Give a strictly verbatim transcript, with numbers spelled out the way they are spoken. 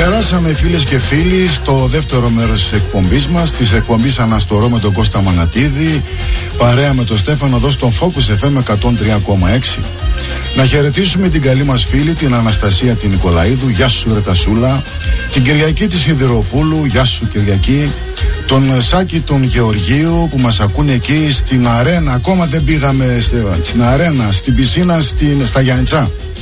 Περάσαμε φίλες και φίλοι στο δεύτερο μέρος της εκπομπής μας, της εκπομπής Αναστορώ με τον Κώστα Μανατίδη, παρέα με τον Στέφανο εδώ στο Focus εφ εμ εκατόν τρία κόμμα έξι. Να χαιρετήσουμε την καλή μας φίλη, την Αναστασία την Νικολαίδου, γεια σου Ρετασούλα, την Κυριακή της Σιδηροπούλου, γεια σου Κυριακή, τον Σάκη τον Γεωργίου που μας ακούνε εκεί στην αρένα, ακόμα δεν πήγαμε στην αρένα, στην πισίνα στην, στα Γιάννητσά.